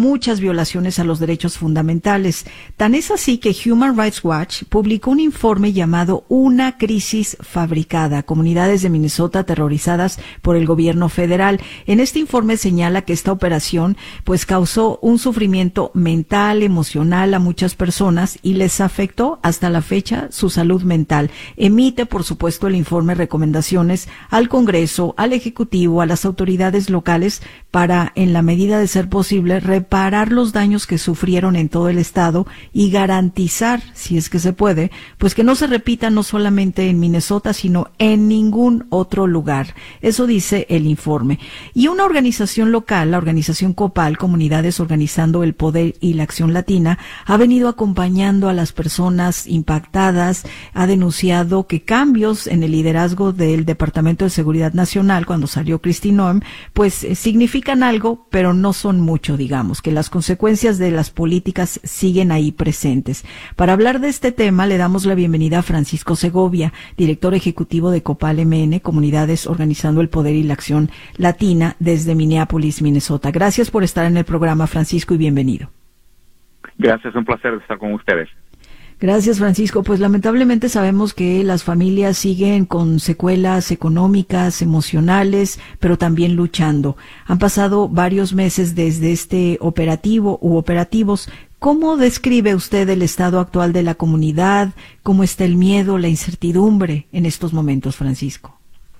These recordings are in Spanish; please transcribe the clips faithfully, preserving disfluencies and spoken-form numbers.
muchas violaciones a los derechos fundamentales. Tan es así que Human Rights Watch publicó un informe llamado Una crisis fabricada, comunidades de Minnesota aterrorizadas por el gobierno federal. En este informe señala que esta operación pues causó un sufrimiento mental, emocional a muchas personas y les afectó hasta la fecha su salud mental. Emite, por supuesto, el informe recomendaciones al Congreso, al Ejecutivo, a las autoridades locales para, en la medida de ser posible, reparar los daños que sufrieron en todo el estado y garantizar, si es que se puede, pues que no se repita no solamente en Minnesota, sino en ningún otro lugar. Eso dice el informe. Y una organización local, la organización COPAL, Comunidades Organizando el Poder y la Acción Latina, ha venido acompañando a las personas impactadas, ha denunciado que cambios en el liderazgo del Departamento de Seguridad Nacional, cuando salió Kristi Noem, pues eh, significan algo, pero no son mucho, digamos, que las consecuencias de las políticas siguen ahí presentes. Para hablar de este tema, le damos la bienvenida a Francisco Segovia, director ejecutivo de COPAL M N, Comunidades Organizando el Poder y la Acción Latina, desde Minneapolis, Minnesota. Gracias por estar en el programa, Francisco, y bienvenido. Gracias, un placer estar con ustedes. Gracias, Francisco. Pues lamentablemente sabemos que las familias siguen con secuelas económicas, emocionales, pero también luchando. Han pasado varios meses desde este operativo u operativos. ¿Cómo describe usted el estado actual de la comunidad? ¿Cómo está el miedo, la incertidumbre en estos momentos, Francisco?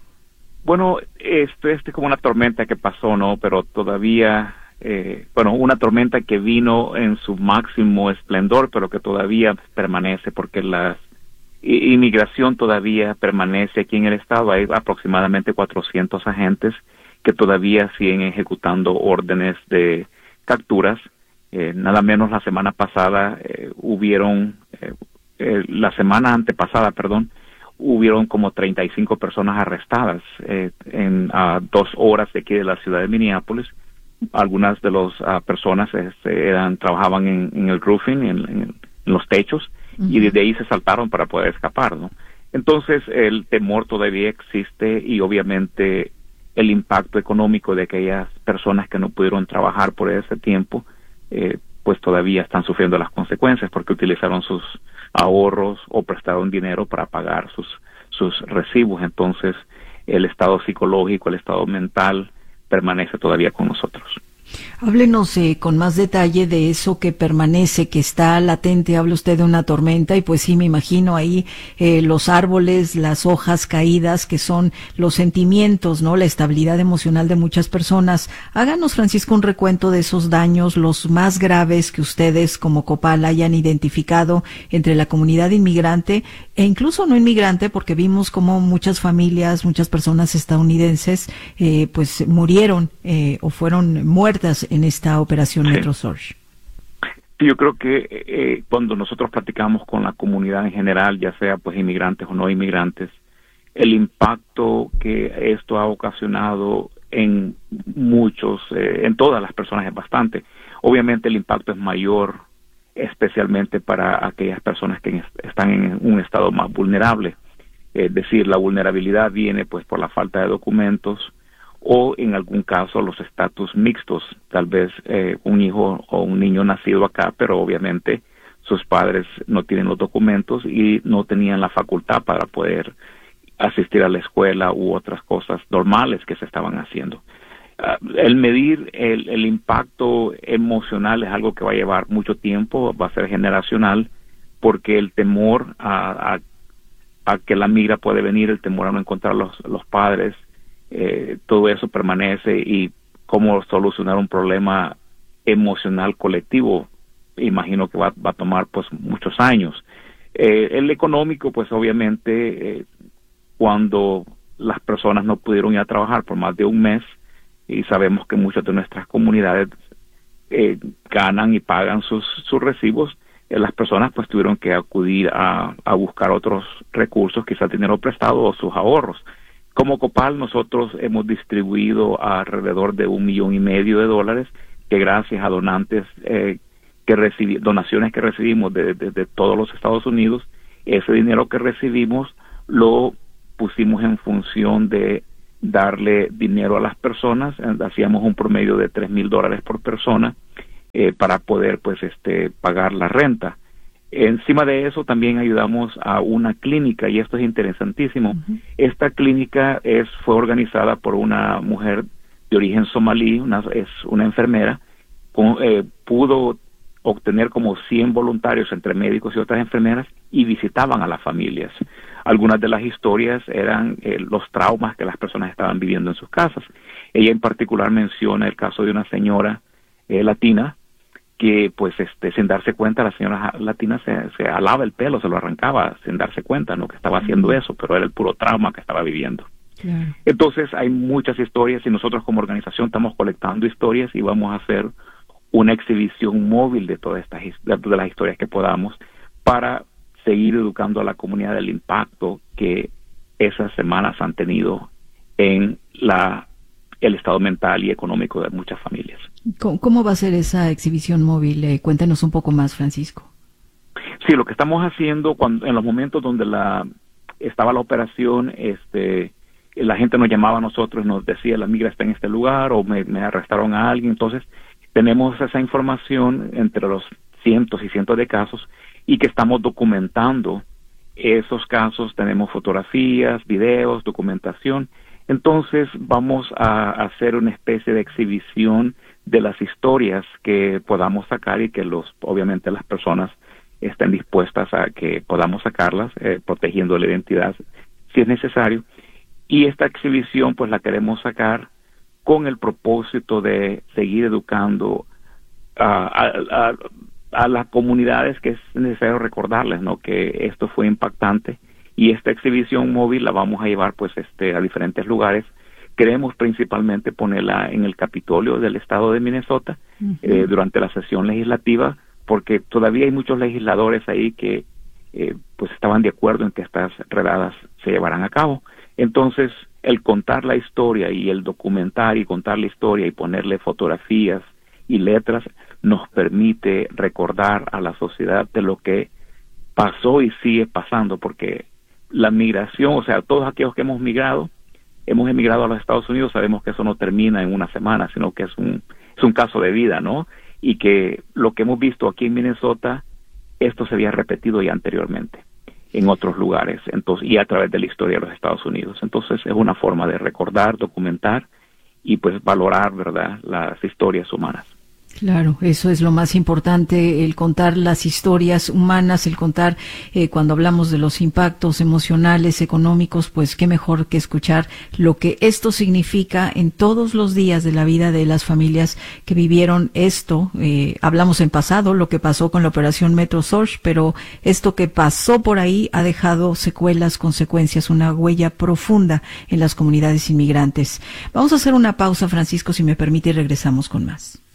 Bueno, esto es como una tormenta que pasó, ¿no? Pero todavía... Eh, bueno, una tormenta que vino en su máximo esplendor, pero que todavía permanece, porque la inmigración todavía permanece aquí en el estado. Hay aproximadamente cuatrocientos agentes que todavía siguen ejecutando órdenes de capturas. Eh, nada menos la semana pasada eh, hubieron, eh, eh, la semana antepasada, perdón, hubieron como treinta y cinco personas arrestadas eh, en a dos horas de aquí de la ciudad de Minneapolis. Algunas de las uh, personas este, eran trabajaban en, en el roofing, en, en, en los techos, uh-huh. y desde ahí se saltaron para poder escapar, ¿no? Entonces el temor todavía existe y obviamente el impacto económico de aquellas personas que no pudieron trabajar por ese tiempo, eh, pues todavía están sufriendo las consecuencias porque utilizaron sus ahorros o prestaron dinero para pagar sus sus recibos. Entonces el estado psicológico, el estado mental permanece todavía con nosotros. Háblenos eh, con más detalle de eso que permanece, que está latente. Habla usted de una tormenta y pues sí, me imagino ahí eh, los árboles, las hojas caídas, que son los sentimientos, ¿no? La estabilidad emocional de muchas personas. Háganos, Francisco, un recuento de esos daños, los más graves que ustedes como COPAL hayan identificado entre la comunidad inmigrante e incluso no inmigrante, porque vimos como muchas familias, muchas personas estadounidenses eh, pues murieron eh, o fueron muertas en esta operación sí. Metro Surge. Sí, yo creo que eh, cuando nosotros platicamos con la comunidad en general, ya sea pues inmigrantes o no inmigrantes, el impacto que esto ha ocasionado en muchos, eh, en todas las personas es bastante. Obviamente el impacto es mayor, especialmente para aquellas personas que están en un estado más vulnerable. Es decir, la vulnerabilidad viene pues por la falta de documentos, o en algún caso los estatus mixtos, tal vez eh, un hijo o un niño nacido acá, pero obviamente sus padres no tienen los documentos y no tenían la facultad para poder asistir a la escuela u otras cosas normales que se estaban haciendo. Uh, el medir el, el impacto emocional es algo que va a llevar mucho tiempo, va a ser generacional, porque el temor a, a, a que la migra puede venir, el temor a no encontrar los, los padres, Eh, todo eso permanece, y cómo solucionar un problema emocional colectivo, imagino que va, va a tomar pues muchos años. Eh, el económico, pues obviamente, eh, cuando las personas no pudieron ir a trabajar por más de un mes, y sabemos que muchas de nuestras comunidades eh, ganan y pagan sus, sus recibos, eh, las personas pues tuvieron que acudir a, a buscar otros recursos, quizás dinero prestado o sus ahorros. Como COPAL nosotros hemos distribuido alrededor de un millón y medio de dólares que gracias a donantes eh, que recibi donaciones que recibimos de, de, de todos los Estados Unidos, ese dinero que recibimos lo pusimos en función de darle dinero a las personas. Hacíamos un promedio de tres mil dólares por persona eh, para poder pues este pagar la renta. Encima de eso también ayudamos a una clínica, y esto es interesantísimo. Uh-huh. Esta clínica es fue organizada por una mujer de origen somalí, una, es una enfermera, con, eh, pudo obtener como cien voluntarios entre médicos y otras enfermeras, y visitaban a las familias. Algunas de las historias eran eh, los traumas que las personas estaban viviendo en sus casas. Ella en particular menciona el caso de una señora eh, latina, que pues este sin darse cuenta la señora latina se, se alaba el pelo, se lo arrancaba sin darse cuenta, no que estaba haciendo eso, pero era el puro trauma que estaba viviendo. Claro. Entonces hay muchas historias, y nosotros como organización estamos colectando historias y vamos a hacer una exhibición móvil de todas estas de las historias que podamos, para seguir educando a la comunidad del impacto que esas semanas han tenido en la el estado mental y económico de muchas familias. ¿Cómo, cómo va a ser esa exhibición móvil? Eh, cuéntanos un poco más, Francisco. Sí, lo que estamos haciendo cuando en los momentos donde la estaba la operación, este, la gente nos llamaba a nosotros, nos decía, la migra está en este lugar, o me, me arrestaron a alguien. Entonces tenemos esa información entre los cientos y cientos de casos, y que estamos documentando esos casos. Tenemos fotografías, videos, documentación. Entonces vamos a hacer una especie de exhibición de las historias que podamos sacar, y que los obviamente las personas estén dispuestas a que podamos sacarlas, eh, protegiendo la identidad si es necesario. Y esta exhibición pues la queremos sacar con el propósito de seguir educando a, a, a, a las comunidades, que es necesario recordarles, ¿no?, que esto fue impactante. Y esta exhibición móvil la vamos a llevar pues este a diferentes lugares. Queremos principalmente ponerla en el Capitolio del estado de Minnesota, uh-huh. eh, durante la sesión legislativa, porque todavía hay muchos legisladores ahí que eh, pues estaban de acuerdo en que estas redadas se llevaran a cabo. Entonces, el contar la historia y el documentar y contar la historia y ponerle fotografías y letras nos permite recordar a la sociedad de lo que pasó y sigue pasando, porque la migración, o sea, todos aquellos que hemos migrado, hemos emigrado a los Estados Unidos, sabemos que eso no termina en una semana, sino que es un es un caso de vida, ¿no? Y que lo que hemos visto aquí en Minnesota, esto se había repetido ya anteriormente en otros lugares, entonces, y a través de la historia de los Estados Unidos. Entonces es una forma de recordar, documentar y pues valorar, ¿verdad?, las historias humanas. Claro, eso es lo más importante, el contar las historias humanas, el contar eh, cuando hablamos de los impactos emocionales, económicos, pues qué mejor que escuchar lo que esto significa en todos los días de la vida de las familias que vivieron esto. Eh, hablamos en pasado, lo que pasó con la operación Metro Surge, pero esto que pasó por ahí ha dejado secuelas, consecuencias, una huella profunda en las comunidades inmigrantes. Vamos a hacer una pausa, Francisco, si me permite, y regresamos con más.